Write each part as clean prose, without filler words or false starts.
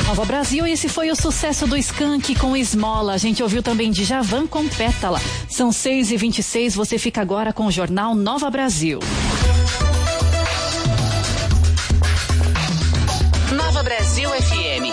Nova Brasil, esse foi o sucesso do Skank com Esmola. A gente ouviu também Djavan com Pétala. São 6h26, você fica agora com o Jornal Nova Brasil. Nova Brasil FM.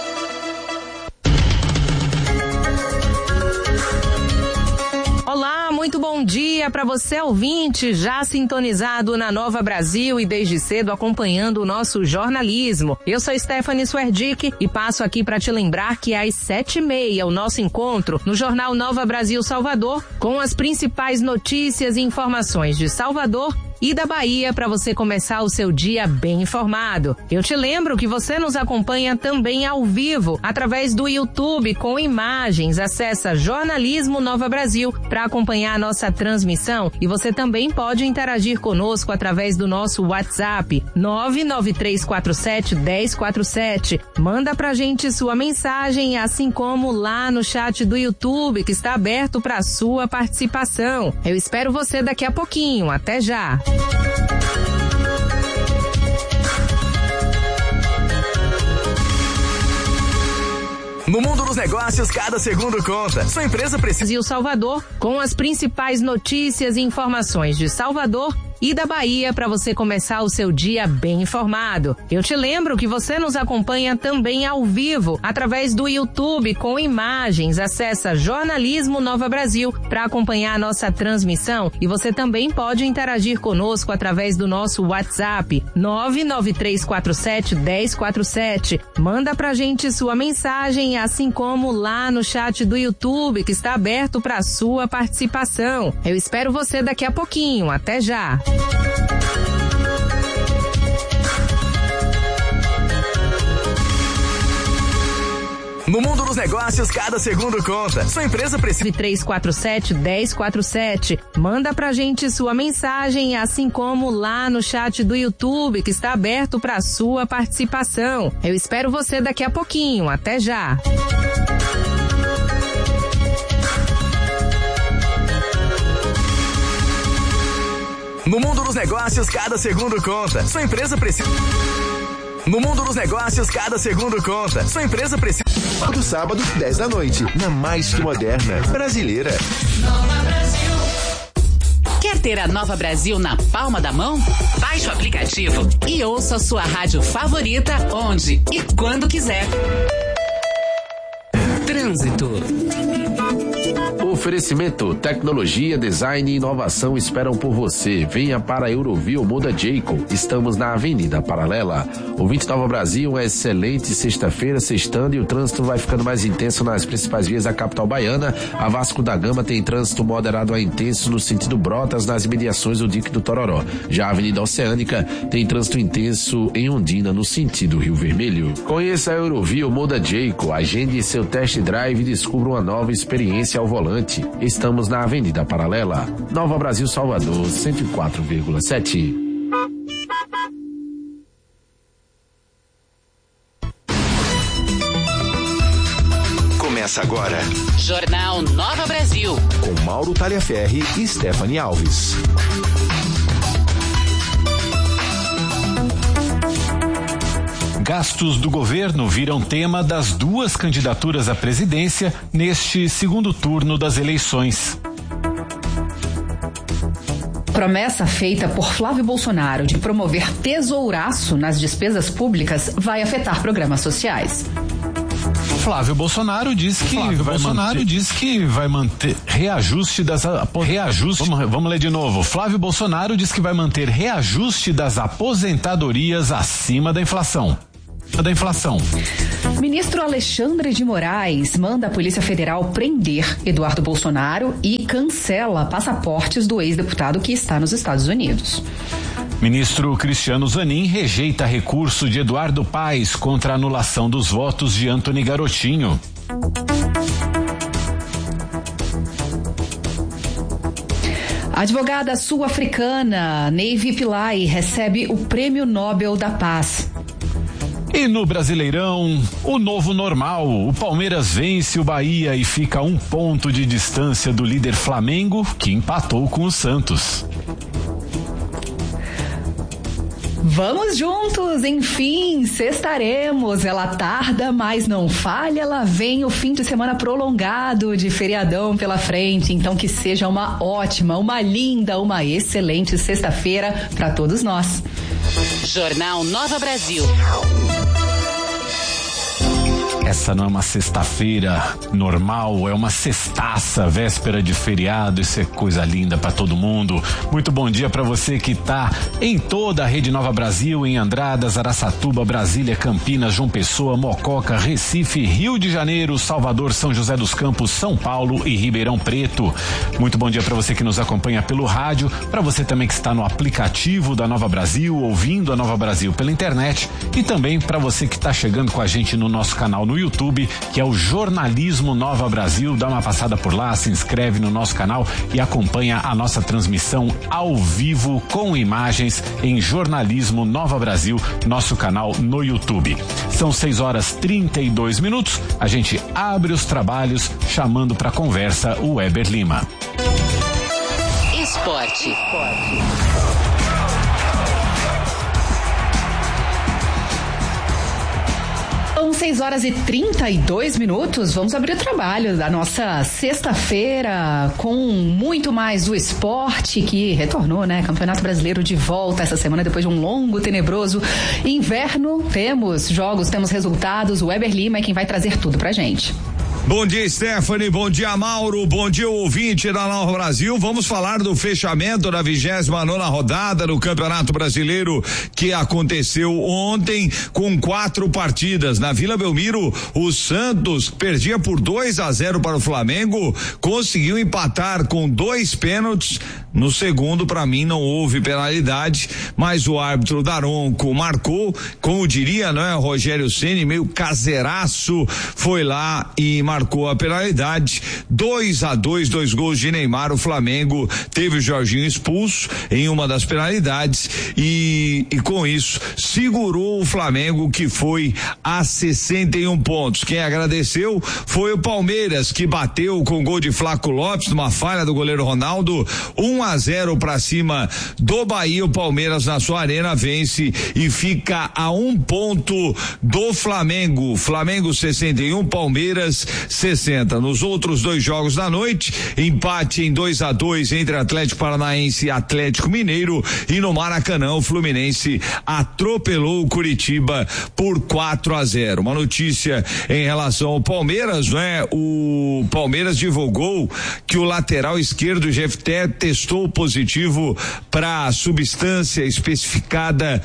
Olá, muito bom dia para você ouvinte, já sintonizado na Nova Brasil e desde cedo acompanhando o nosso jornalismo. Eu sou Stephanie Swerdick e passo aqui para te lembrar que às 7h30 o nosso encontro no Jornal Nova Brasil Salvador com as principais notícias e informações de Salvador e da Bahia para você começar o seu dia bem informado. Eu te lembro que você nos acompanha também ao vivo através do YouTube com imagens. Acessa Jornalismo Nova Brasil para acompanhar a nossa transmissão e você também pode interagir conosco através do nosso WhatsApp 993471047. Manda pra gente sua mensagem, assim como lá no chat do YouTube que está aberto para sua participação. Eu espero você daqui a pouquinho. Até já! No mundo dos negócios, cada segundo conta. Sua empresa precisa... E o Salvador, com as principais notícias e informações de Salvador e da Bahia para você começar o seu dia bem informado. Eu te lembro que você nos acompanha também ao vivo através do YouTube com imagens. Acessa Jornalismo Nova Brasil para acompanhar a nossa transmissão e você também pode interagir conosco através do nosso WhatsApp 993471047. Manda pra gente sua mensagem, assim como lá no chat do YouTube que está aberto para sua participação. Eu espero você daqui a pouquinho. Até já! No mundo dos negócios, cada segundo conta. Sua empresa precisa... 347-1047. Manda pra gente sua mensagem, assim como lá no chat do YouTube que está aberto para sua participação. Eu espero você daqui a pouquinho. Até já! No mundo dos negócios, cada segundo conta. Sua empresa precisa... No mundo dos negócios, cada segundo conta. Sua empresa precisa... Todo sábado, 10 da noite, na mais que moderna brasileira. Nova Brasil. Quer ter a Nova Brasil na palma da mão? Baixe o aplicativo e ouça a sua rádio favorita onde e quando quiser. Trânsito. Oferecimento, tecnologia, design e inovação esperam por você. Venha para a Euroville Muda Jayco. Estamos na Avenida Paralela. Ouvinte Nova Brasil, uma excelente sexta-feira, sextando, e o trânsito vai ficando mais intenso nas principais vias da capital baiana. A Vasco da Gama tem trânsito moderado a intenso no sentido Brotas, nas imediações do Dique do Tororó. Já a Avenida Oceânica tem trânsito intenso em Ondina, no sentido Rio Vermelho. Conheça a Euroville Muda Jayco. Agende seu test drive e descubra uma nova experiência ao volante. Estamos na Avenida Paralela, Nova Brasil, Salvador, 104,7. Começa agora Jornal Nova Brasil, com Mauro Talhaferri e Stephanie Alves. Gastos do governo viram tema das duas candidaturas à presidência neste segundo turno das eleições. Promessa feita por Flávio Bolsonaro de promover tesouraço nas despesas públicas vai afetar programas sociais. Flávio Bolsonaro diz que vai manter reajuste das Vamos ler de novo. Flávio Bolsonaro diz que vai manter reajuste das aposentadorias acima da inflação. Ministro Alexandre de Moraes manda a Polícia Federal prender Eduardo Bolsonaro e cancela passaportes do ex-deputado que está nos Estados Unidos. Ministro Cristiano Zanin rejeita recurso de Eduardo Paes contra a anulação dos votos de Antony Garotinho. A advogada sul-africana Navy Pillay recebe o Prêmio Nobel da Paz. E no Brasileirão, o novo normal. O Palmeiras vence o Bahia e fica a 1 ponto de distância do líder Flamengo, que empatou com o Santos. Vamos juntos, enfim, sextaremos. Ela tarda, mas não falha. Ela vem o fim de semana prolongado de feriadão pela frente. Então que seja uma ótima, uma linda, uma excelente sexta-feira para todos nós. Jornal Nova Brasil. Essa não é uma sexta-feira normal, é uma sextaça, véspera de feriado. Isso é coisa linda para todo mundo. Muito bom dia para você que tá em toda a Rede Nova Brasil, em Andradas, Araçatuba, Brasília, Campinas, João Pessoa, Mococa, Recife, Rio de Janeiro, Salvador, São José dos Campos, São Paulo e Ribeirão Preto. Muito bom dia para você que nos acompanha pelo rádio, para você também que está no aplicativo da Nova Brasil, ouvindo a Nova Brasil pela internet, e também para você que está chegando com a gente no nosso canal no YouTube, que é o Jornalismo Nova Brasil. Dá uma passada por lá, se inscreve no nosso canal e acompanha a nossa transmissão ao vivo com imagens em Jornalismo Nova Brasil, nosso canal no YouTube. São 6h32. A gente abre os trabalhos chamando para conversa o Weber Lima. Esporte. São 6h32. Vamos abrir o trabalho da nossa sexta-feira com muito mais do esporte que retornou, né? Campeonato Brasileiro de volta essa semana depois de um longo, tenebroso inverno. Temos jogos, temos resultados. O Weber Lima é quem vai trazer tudo pra gente. Bom dia, Stephanie, bom dia, Mauro, bom dia, ouvinte da Nova Brasil. Vamos falar do fechamento da 29ª rodada do Campeonato Brasileiro, que aconteceu ontem com 4 partidas. Na Vila Belmiro, o Santos perdia por 2-0 para o Flamengo, conseguiu empatar com 2 pênaltis. No segundo, para mim, não houve penalidade, mas o árbitro Daronco marcou, como diria, não é, Rogério Ceni, meio caseiraço, foi lá e marcou a penalidade. 2-2, 2 gols de Neymar. O Flamengo teve o Jorginho expulso em uma das penalidades e com isso segurou o Flamengo, que foi a 61 pontos. Quem agradeceu foi o Palmeiras, que bateu com gol de Flaco Lopes, numa falha do goleiro Ronaldo, 1-0 para cima do Bahia. O Palmeiras na sua arena vence e fica a 1 ponto do Flamengo. Flamengo 61, Palmeiras 60. Nos outros 2 jogos da noite, empate em 2-2 entre Atlético Paranaense e Atlético Mineiro, e no Maracanã o Fluminense atropelou o Curitiba por 4-0. Uma notícia em relação ao Palmeiras, né? O Palmeiras divulgou que o lateral esquerdo Jefté testou positivo para a substância especificada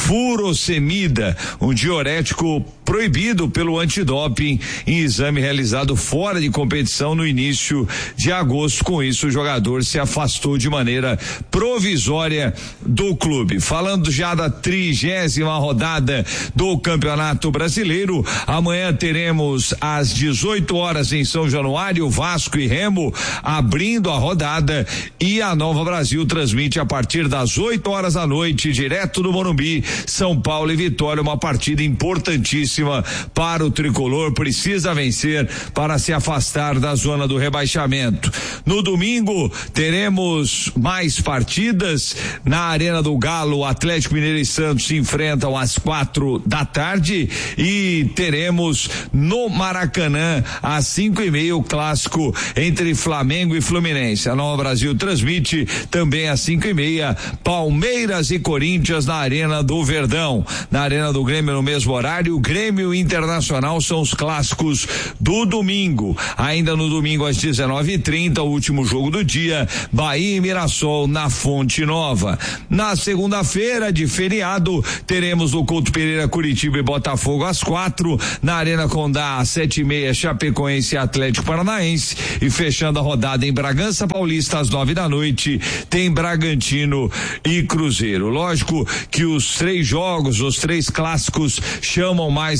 furosemida, um diurético proibido pelo antidoping em exame realizado fora de competição no início de agosto. Com isso, o jogador se afastou de maneira provisória do clube. Falando já da 30ª rodada do Campeonato Brasileiro, amanhã teremos às 18 horas em São Januário, Vasco e Remo abrindo a rodada, e a Nova Brasil transmite a partir das 8 horas da noite, direto do Morumbi, São Paulo e Vitória, uma partida importantíssima para o tricolor. Precisa vencer para se afastar da zona do rebaixamento. No domingo teremos mais partidas. Na Arena do Galo, Atlético Mineiro e Santos se enfrentam às 4 da tarde, e teremos no Maracanã às 5:30 o clássico entre Flamengo e Fluminense. A Nova Brasil transmite também às 5:30 Palmeiras e Corinthians na Arena do Verdão. Na Arena do Grêmio, no mesmo horário, Grêmio Internacional são os clássicos do domingo. Ainda no domingo às 19:30, o último jogo do dia, Bahia e Mirassol na Fonte Nova. Na segunda-feira de feriado, teremos o Couto Pereira, Curitiba e Botafogo às 4, na Arena Condá às 7:30, Chapecoense e Atlético Paranaense, e fechando a rodada em Bragança Paulista às 9 da noite, tem Bragantino e Cruzeiro. Lógico que os 3 jogos, os 3 clássicos chamam mais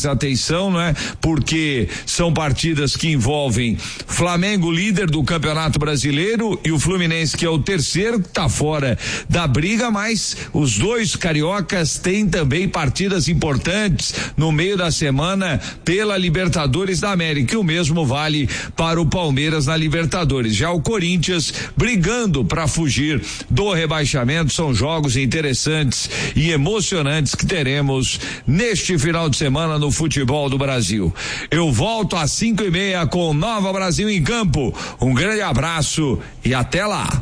mais atenção, né? Porque são partidas que envolvem Flamengo, líder do Campeonato Brasileiro, e o Fluminense, que é o terceiro, que tá fora da briga, mas os dois cariocas têm também partidas importantes no meio da semana pela Libertadores da América, e o mesmo vale para o Palmeiras na Libertadores. Já o Corinthians brigando para fugir do rebaixamento. São jogos interessantes e emocionantes que teremos neste final de semana no futebol do Brasil. Eu volto às 5:30 com Nova Brasil em Campo. Um grande abraço e até lá.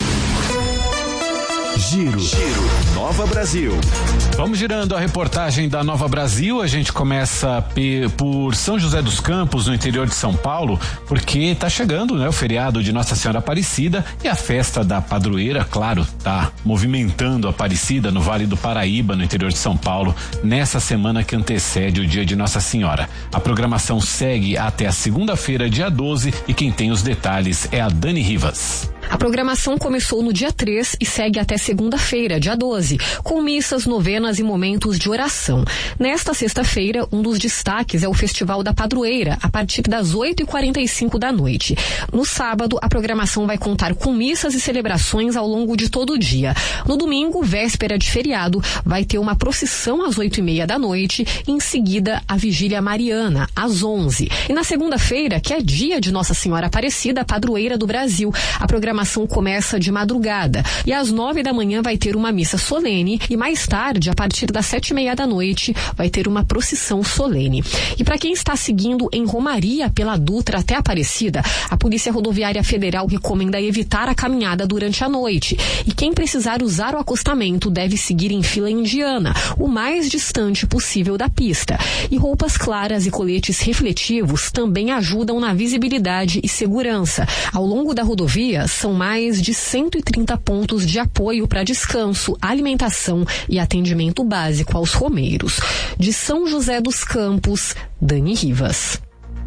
Giro Nova Brasil. Vamos girando a reportagem da Nova Brasil. A gente começa por São José dos Campos, no interior de São Paulo, porque está chegando, né, o feriado de Nossa Senhora Aparecida, e a festa da padroeira, claro, tá movimentando a Aparecida no Vale do Paraíba, no interior de São Paulo, nessa semana que antecede o dia de Nossa Senhora. A programação segue até a segunda-feira, dia 12, e quem tem os detalhes é a Dani Rivas. A programação começou no dia 3 e segue até segunda-feira, dia 12, com missas, novenas e momentos de oração. Nesta sexta-feira, um dos destaques é o Festival da Padroeira, a partir das 8h45 da noite. No sábado, a programação vai contar com missas e celebrações ao longo de todo o dia. No domingo, véspera de feriado, vai ter uma procissão às 8h30 da noite e, em seguida, a Vigília Mariana, às 11h. E na segunda-feira, que é dia de Nossa Senhora Aparecida, Padroeira do Brasil, a programação começa de madrugada e às 9 da manhã vai ter uma missa solene e mais tarde, a partir das 7h30 da noite, vai ter uma procissão solene. E para quem está seguindo em Romaria pela Dutra até Aparecida, a Polícia Rodoviária Federal recomenda evitar a caminhada durante a noite. E quem precisar usar o acostamento deve seguir em fila indiana, o mais distante possível da pista. E roupas claras e coletes refletivos também ajudam na visibilidade e segurança. Ao longo da rodovia, são mais de 130 pontos de apoio para descanso, alimentação e atendimento básico aos romeiros. De São José dos Campos, Dani Rivas.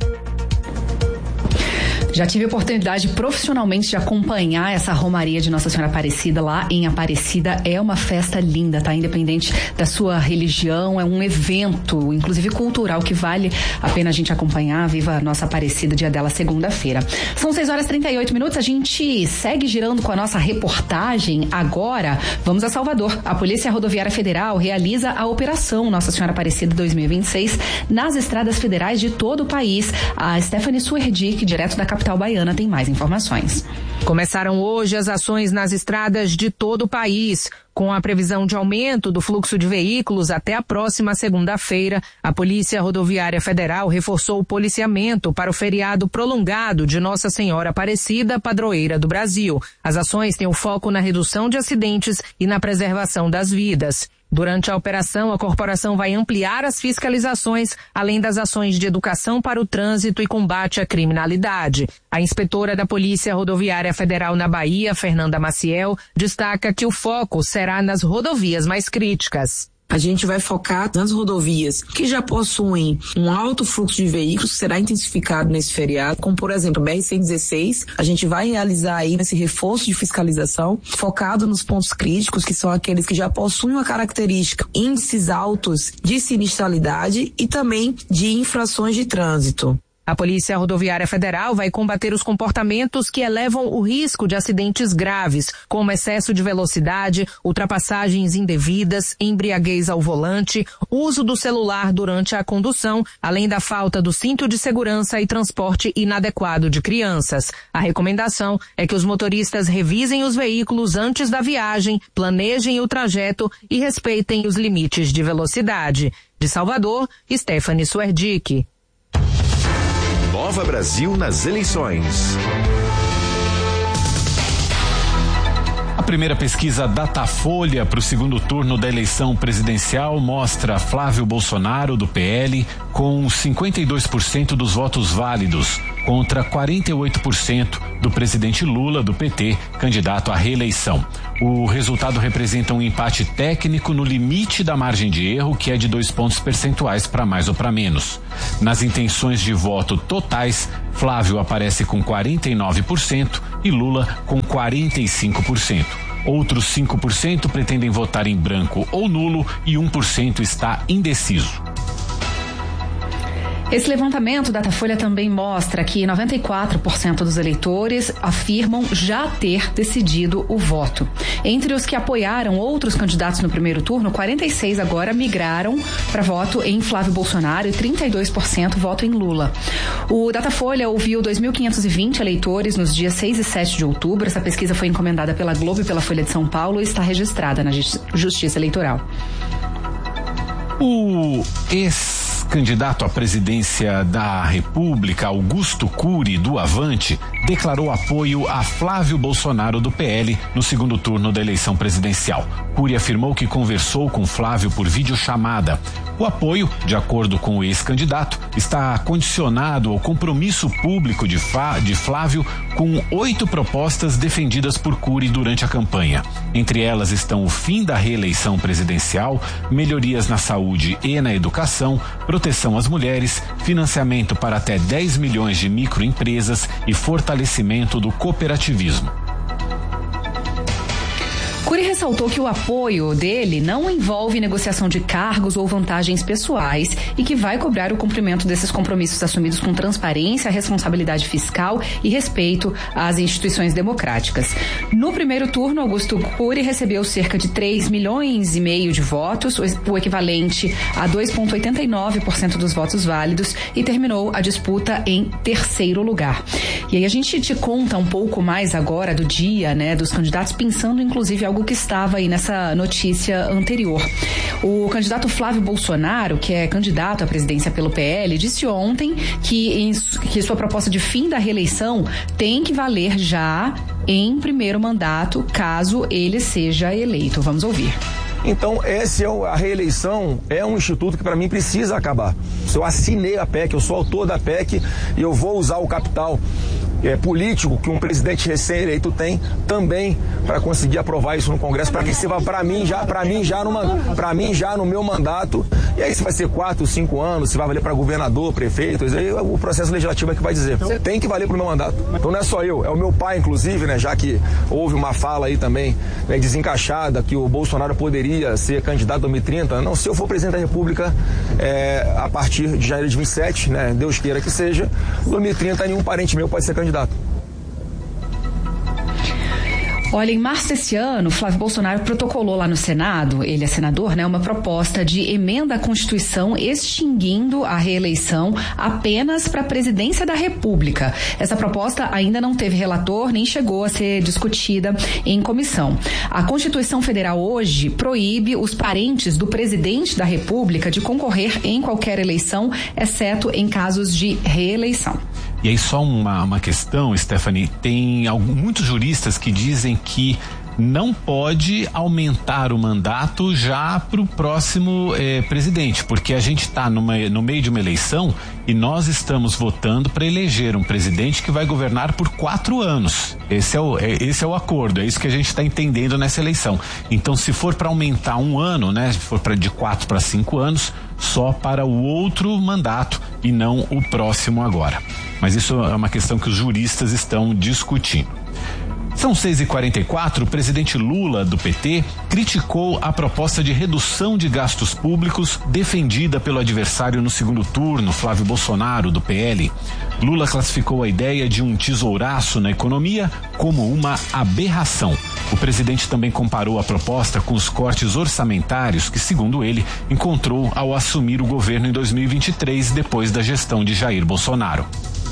Já tive a oportunidade profissionalmente de acompanhar essa Romaria de Nossa Senhora Aparecida lá em Aparecida. É uma festa linda, tá? Independente da sua religião, é um evento, inclusive cultural, que vale a pena a gente acompanhar. Viva a nossa Aparecida, dia dela, segunda-feira. São 6h38, a gente segue girando com a nossa reportagem. Agora, vamos a Salvador. A Polícia Rodoviária Federal realiza a Operação Nossa Senhora Aparecida 2026 nas estradas federais de todo o país. A Stephanie Suerdick, direto da capital baiana, tem mais informações. Começaram hoje as ações nas estradas de todo o país. Com a previsão de aumento do fluxo de veículos até a próxima segunda-feira, a Polícia Rodoviária Federal reforçou o policiamento para o feriado prolongado de Nossa Senhora Aparecida, Padroeira do Brasil. As ações têm o foco na redução de acidentes e na preservação das vidas. Durante a operação, a corporação vai ampliar as fiscalizações, além das ações de educação para o trânsito e combate à criminalidade. A inspetora da Polícia Rodoviária Federal na Bahia, Fernanda Maciel, destaca que o foco será nas rodovias mais críticas. A gente vai focar nas rodovias que já possuem um alto fluxo de veículos, que será intensificado nesse feriado, como por exemplo BR-116. A gente vai realizar aí esse reforço de fiscalização focado nos pontos críticos, que são aqueles que já possuem uma característica, índices altos de sinistralidade e também de infrações de trânsito. A Polícia Rodoviária Federal vai combater os comportamentos que elevam o risco de acidentes graves, como excesso de velocidade, ultrapassagens indevidas, embriaguez ao volante, uso do celular durante a condução, além da falta do cinto de segurança e transporte inadequado de crianças. A recomendação é que os motoristas revisem os veículos antes da viagem, planejem o trajeto e respeitem os limites de velocidade. De Salvador, Stephanie Suerdick. Nova Brasil nas eleições. A primeira pesquisa Datafolha para o segundo turno da eleição presidencial mostra Flávio Bolsonaro, do PL, com 52% dos votos válidos, contra 48% do presidente Lula, do PT, candidato à reeleição. O resultado representa um empate técnico no limite da margem de erro, que é de 2 pontos percentuais para mais ou para menos. Nas intenções de voto totais, Flávio aparece com 49% e Lula com 45%. Outros 5% pretendem votar em branco ou nulo e 1% está indeciso. Esse levantamento da Datafolha também mostra que 94% dos eleitores afirmam já ter decidido o voto. Entre os que apoiaram outros candidatos no primeiro turno, 46% agora migraram para voto em Flávio Bolsonaro e 32% voto em Lula. O Datafolha ouviu 2.520 eleitores nos dias 6 e 7 de outubro. Essa pesquisa foi encomendada pela Globo e pela Folha de São Paulo e está registrada na Justiça Eleitoral. O ex-candidato à presidência da República, Augusto Cury, do Avante, declarou apoio a Flávio Bolsonaro, do PL, no segundo turno da eleição presidencial. Cury afirmou que conversou com Flávio por videochamada. O apoio, de acordo com o ex-candidato, está condicionado ao compromisso público de Flávio com 8 propostas defendidas por Cury durante a campanha. Entre elas estão o fim da reeleição presidencial, melhorias na saúde e na educação, proteção às mulheres, financiamento para até 10 milhões de microempresas e fortalecimento do cooperativismo. Cury ressaltou que o apoio dele não envolve negociação de cargos ou vantagens pessoais e que vai cobrar o cumprimento desses compromissos assumidos com transparência, responsabilidade fiscal e respeito às instituições democráticas. No primeiro turno, Augusto Cury recebeu cerca de 3,5 milhões de votos, o equivalente a 2,89% dos votos válidos, e terminou a disputa em terceiro lugar. E aí a gente te conta um pouco mais agora do dia, né, dos candidatos, pensando inclusive algo que estava aí nessa notícia anterior. O candidato Flávio Bolsonaro, que é candidato à presidência pelo PL, disse ontem que sua proposta de fim da reeleição tem que valer já em primeiro mandato, caso ele seja eleito. Vamos ouvir. Então, a reeleição é um instituto que para mim precisa acabar. Se eu assinei a PEC, eu sou autor da PEC e eu vou usar o capital político que um presidente recém-eleito tem também para conseguir aprovar isso no Congresso, para que sirva para mim já no meu mandato. E aí se vai ser 4 ou 5 anos, se vai valer para governador, prefeito, aí o processo legislativo é que vai dizer. Tem que valer para o meu mandato. Então não é só eu, é o meu pai, inclusive, né, já que houve uma fala aí também, né, desencaixada, que o Bolsonaro poderia ser candidato em 2030. Não, se eu for presidente da República a partir de janeiro de 27, né, Deus queira que seja, em 2030 nenhum parente meu pode ser candidato. Olha, em março desse ano, Flávio Bolsonaro protocolou lá no Senado, ele é senador, né, uma proposta de emenda à Constituição extinguindo a reeleição apenas para a presidência da República. Essa proposta ainda não teve relator, nem chegou a ser discutida em comissão. A Constituição Federal hoje proíbe os parentes do presidente da República de concorrer em qualquer eleição, exceto em casos de reeleição. E aí só uma questão, Stephanie, tem muitos juristas que dizem que não pode aumentar o mandato já para o próximo presidente, porque a gente está no meio de uma eleição e nós estamos votando para eleger um presidente que vai governar por 4 anos. Esse é o acordo, é isso que a gente está entendendo nessa eleição. Então, se for para aumentar um ano, né, se for de 4 para 5 anos, só para o outro mandato e não o próximo agora. Mas isso é uma questão que os juristas estão discutindo. São 6h44, o presidente Lula, do PT, criticou a proposta de redução de gastos públicos defendida pelo adversário no segundo turno, Flávio Bolsonaro, do PL. Lula classificou a ideia de um tesouraço na economia como uma aberração. O presidente também comparou a proposta com os cortes orçamentários que, segundo ele, encontrou ao assumir o governo em 2023, depois da gestão de Jair Bolsonaro.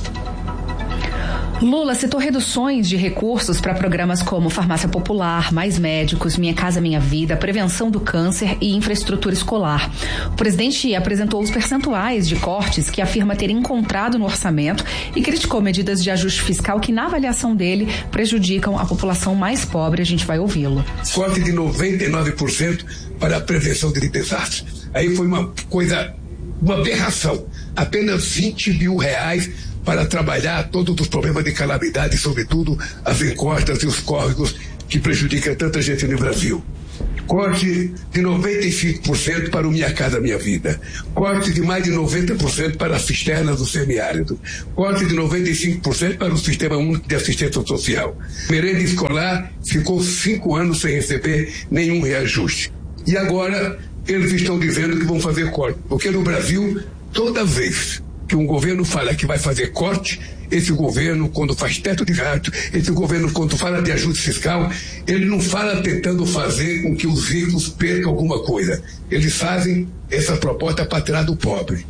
Lula citou reduções de recursos para programas como Farmácia Popular, Mais Médicos, Minha Casa Minha Vida, Prevenção do Câncer e Infraestrutura Escolar. O presidente apresentou os percentuais de cortes que afirma ter encontrado no orçamento e criticou medidas de ajuste fiscal que, na avaliação dele, prejudicam a população mais pobre. A gente vai ouvi-lo. Corte de 99% para a prevenção de desastres. Aí foi uma aberração. Apenas R$20 mil para trabalhar todos os problemas de calamidade, sobretudo as encostas e os córregos que prejudicam tanta gente no Brasil. Corte de 95% para o Minha Casa Minha Vida. Corte de mais de 90% para as cisternas do semiárido. Corte de 95% para o Sistema Único de Assistência Social. Merenda escolar ficou 5 anos sem receber nenhum reajuste. E agora eles estão dizendo que vão fazer corte, porque no Brasil, toda vez que um governo fala que vai fazer corte, esse governo, quando faz teto de gasto, esse governo, quando fala de ajuste fiscal, ele não fala tentando fazer com que os ricos percam alguma coisa. Eles fazem essa proposta para tirar do pobre.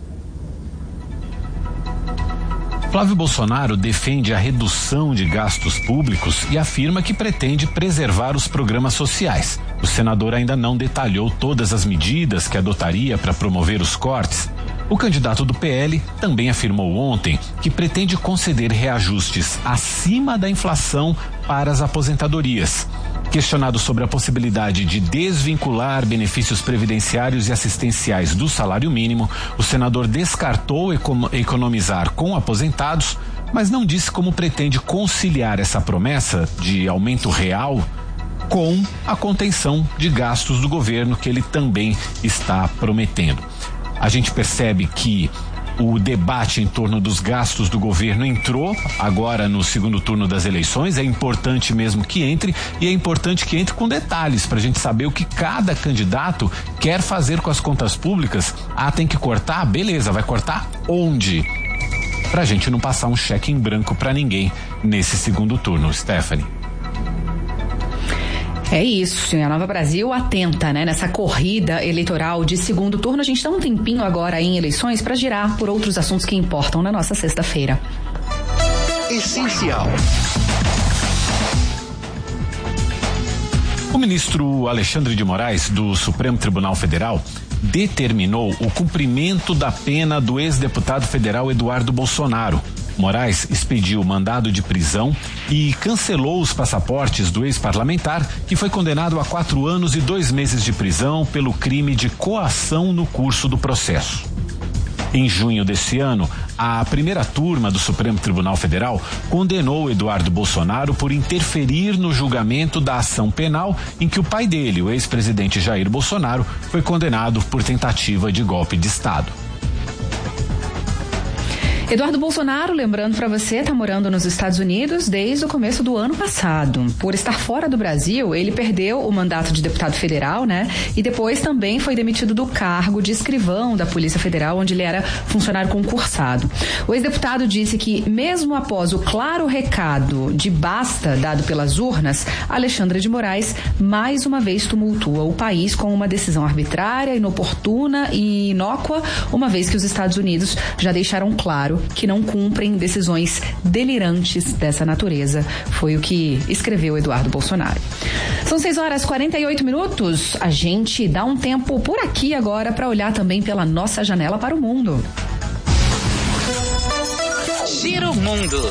Flávio Bolsonaro defende a redução de gastos públicos e afirma que pretende preservar os programas sociais. O senador ainda não detalhou todas as medidas que adotaria para promover os cortes. O candidato do PL também afirmou ontem que pretende conceder reajustes acima da inflação para as aposentadorias. Questionado sobre a possibilidade de desvincular benefícios previdenciários e assistenciais do salário mínimo, o senador descartou economizar com aposentados, mas não disse como pretende conciliar essa promessa de aumento real com a contenção de gastos do governo que ele também está prometendo. A gente percebe que o debate em torno dos gastos do governo entrou agora no segundo turno das eleições. É importante mesmo que entre, e é importante que entre com detalhes para a gente saber o que cada candidato quer fazer com as contas públicas. Tem que cortar? Beleza, vai cortar onde? Pra gente não passar um cheque em branco para ninguém nesse segundo turno, Stephanie. É isso, a Nova Brasil atenta, né, nessa corrida eleitoral de segundo turno. A gente dá um tempinho agora em eleições para girar por outros assuntos que importam na nossa sexta-feira. Essencial. O ministro Alexandre de Moraes, do Supremo Tribunal Federal, determinou o cumprimento da pena do ex-deputado federal Eduardo Bolsonaro. Moraes expediu mandado de prisão e cancelou os passaportes do ex-parlamentar, que foi condenado a 4 anos e 2 meses de prisão pelo crime de coação no curso do processo. Em junho desse ano, a primeira turma do Supremo Tribunal Federal condenou Eduardo Bolsonaro por interferir no julgamento da ação penal em que o pai dele, o ex-presidente Jair Bolsonaro, foi condenado por tentativa de golpe de Estado. Eduardo Bolsonaro, lembrando para você, está morando nos Estados Unidos desde o começo do ano passado. Por estar fora do Brasil, ele perdeu o mandato de deputado federal, né? E depois também foi demitido do cargo de escrivão da Polícia Federal, onde ele era funcionário concursado. O ex-deputado disse que, mesmo após o claro recado de basta dado pelas urnas, Alexandre de Moraes mais uma vez tumultua o país com uma decisão arbitrária, inoportuna e inócua, uma vez que os Estados Unidos já deixaram claro que não cumprem decisões delirantes dessa natureza. Foi o que escreveu Eduardo Bolsonaro. São 6h48. A gente dá um tempo por aqui agora para olhar também pela nossa janela para o mundo. Giro Mundo.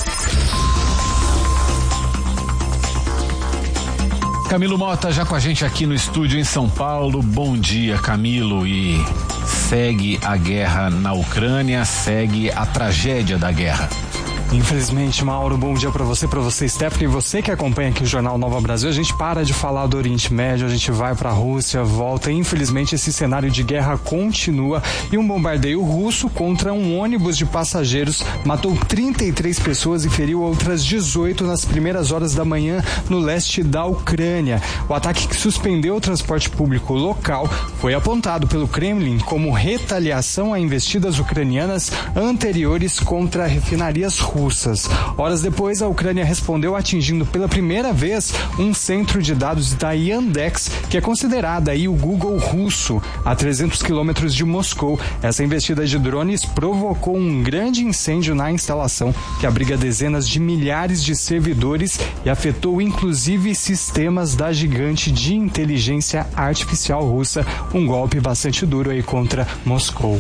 Camilo Mota já com a gente aqui no estúdio em São Paulo. Bom dia, Camilo. E segue a guerra na Ucrânia, segue a tragédia da guerra. Infelizmente, Mauro, bom dia para você, Stephanie, você que acompanha aqui o Jornal Nova Brasil. A gente para de falar do Oriente Médio, a gente vai para a Rússia, volta. Infelizmente, esse cenário de guerra continua e um bombardeio russo contra um ônibus de passageiros matou 33 pessoas e feriu outras 18 nas primeiras horas da manhã no leste da Ucrânia. O ataque, que suspendeu o transporte público local, foi apontado pelo Kremlin como retaliação a investidas ucranianas anteriores contra refinarias russas. Horas depois, a Ucrânia respondeu atingindo pela primeira vez um centro de dados da Yandex, que é considerada aí o Google russo, a 300 quilômetros de Moscou. Essa investida de drones provocou um grande incêndio na instalação, que abriga dezenas de milhares de servidores e afetou inclusive sistemas da gigante de inteligência artificial russa, um golpe bastante duro aí contra Moscou.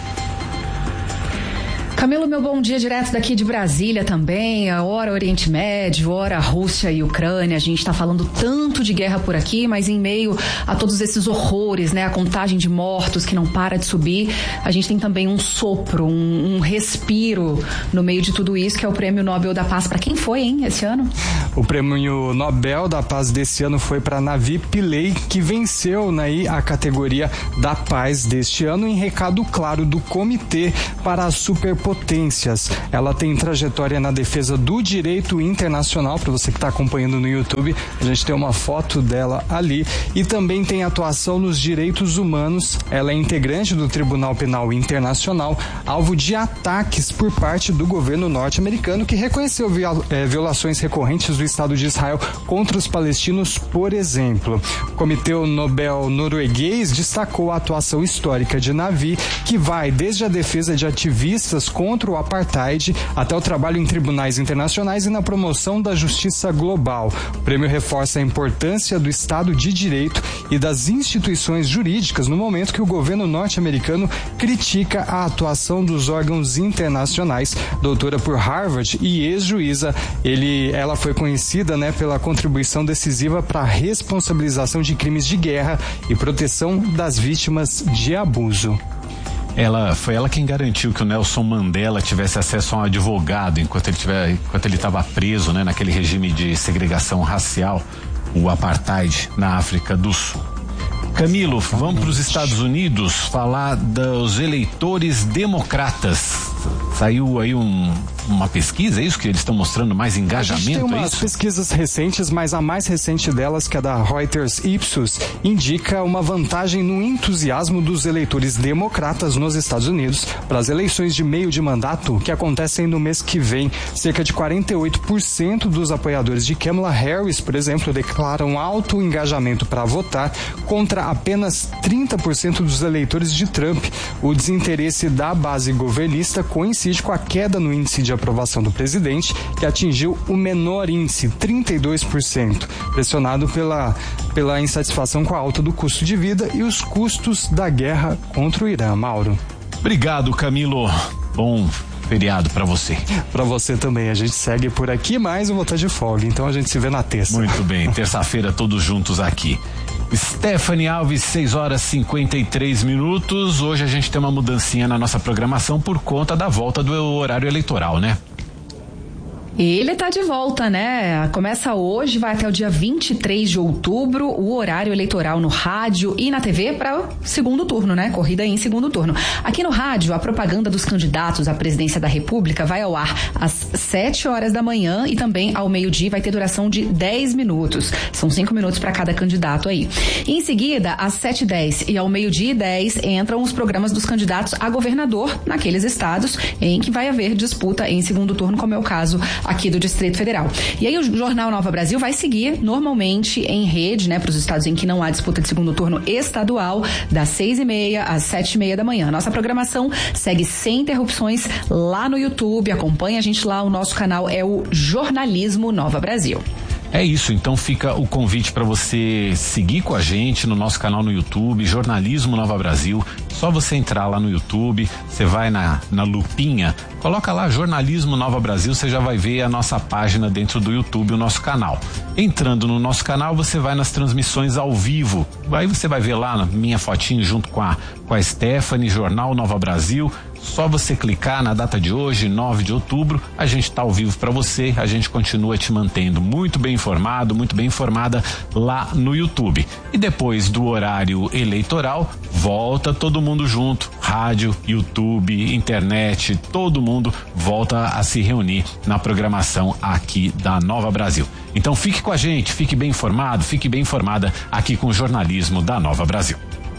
Camilo, meu bom dia direto daqui de Brasília também, hora Oriente Médio, hora Rússia e Ucrânia. A gente está falando tanto de guerra por aqui, mas em meio a todos esses horrores, né, a contagem de mortos que não para de subir, a gente tem também um sopro, um respiro no meio de tudo isso, que é o Prêmio Nobel da Paz. Para quem foi, hein, esse ano? O Prêmio Nobel da Paz desse ano foi para Navi Pillay, que venceu a categoria da paz deste ano, em recado claro do Comitê para a Superpotência potências. Ela tem trajetória na defesa do direito internacional, para você que está acompanhando no YouTube, a gente tem uma foto dela ali, e também tem atuação nos direitos humanos. Ela é integrante do Tribunal Penal Internacional, alvo de ataques por parte do governo norte-americano, que reconheceu violações recorrentes do Estado de Israel contra os palestinos, por exemplo. O Comitê Nobel norueguês destacou a atuação histórica de Navi, que vai desde a defesa de ativistas contra o apartheid até o trabalho em tribunais internacionais e na promoção da justiça global. O prêmio reforça a importância do Estado de Direito e das instituições jurídicas no momento que o governo norte-americano critica a atuação dos órgãos internacionais. Doutora por Harvard e ex-juíza, ela foi conhecida, pela contribuição decisiva para a responsabilização de crimes de guerra e proteção das vítimas de abuso. Foi ela quem garantiu que o Nelson Mandela tivesse acesso a um advogado enquanto ele estava preso, naquele regime de segregação racial, o apartheid, na África do Sul. Camilo, vamos para os Estados Unidos falar dos eleitores democratas. Saiu aí uma pesquisa, é isso que eles estão mostrando mais engajamento? A gente tem umas pesquisas recentes, mas a mais recente delas, que é da Reuters Ipsos, indica uma vantagem no entusiasmo dos eleitores democratas nos Estados Unidos para as eleições de meio de mandato que acontecem no mês que vem. Cerca de 48% dos apoiadores de Kamala Harris, por exemplo, declaram alto engajamento para votar, contra apenas 30% dos eleitores de Trump. O desinteresse da base governista coincide com a queda no índice de aprovação do presidente, que atingiu o menor índice, 32%, pressionado pela insatisfação com a alta do custo de vida e os custos da guerra contra o Irã. Mauro. Obrigado, Camilo. Bom feriado para você. Para você também. A gente segue por aqui, mas eu vou estar de folga, então a gente se vê na terça. Muito bem, terça-feira todos juntos aqui. Stephanie Alves, 6h53. Hoje a gente tem uma mudancinha na nossa programação por conta da volta do horário eleitoral, né? Ele tá de volta, né? Começa hoje, vai até o dia 23 de outubro, o horário eleitoral no rádio e na TV para segundo turno, né? Corrida em segundo turno. Aqui no rádio, a propaganda dos candidatos à presidência da República vai ao ar às 7 horas da manhã e também ao meio-dia, vai ter duração de 10 minutos. São 5 minutos para cada candidato aí. E em seguida, às 7h10 e ao meio-dia e 10 entram os programas dos candidatos a governador naqueles estados em que vai haver disputa em segundo turno, como é o caso aqui do Distrito Federal. E aí o Jornal Nova Brasil vai seguir normalmente em rede, né, para os estados em que não há disputa de segundo turno estadual, das 6h30 às 7h30 da manhã. Nossa programação segue sem interrupções lá no YouTube. Acompanhe a gente lá, o nosso canal é o Jornalismo Nova Brasil. É isso, então fica o convite para você seguir com a gente no nosso canal no YouTube, Jornalismo Nova Brasil. Só você entrar lá no YouTube, você vai na lupinha, coloca lá Jornalismo Nova Brasil, você já vai ver a nossa página dentro do YouTube, o nosso canal. Entrando no nosso canal, você vai nas transmissões ao vivo. Aí você vai ver lá minha fotinho junto com a Stephanie, Jornal Nova Brasil. Só você clicar na data de hoje, 9 de outubro, a gente está ao vivo para você, a gente continua te mantendo muito bem informado, muito bem informada lá no YouTube. E depois do horário eleitoral, volta todo mundo junto, rádio, YouTube, internet, todo mundo volta a se reunir na programação aqui da Nova Brasil. Então fique com a gente, fique bem informado, fique bem informada aqui com o jornalismo da Nova Brasil.